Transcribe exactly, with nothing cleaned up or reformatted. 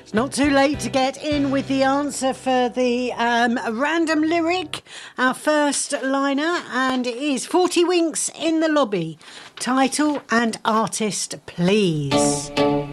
It's not too late to get in with the answer for the um, random lyric, our first liner, and it is forty Winks in the Lobby. Title and artist, please.